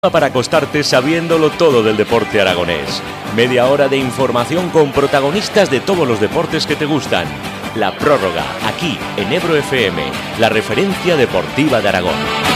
Para acostarte sabiéndolo todo del deporte aragonés. Media hora de información con protagonistas de todos los deportes que te gustan. La Prórroga, aquí en Ebro FM, la referencia deportiva de Aragón.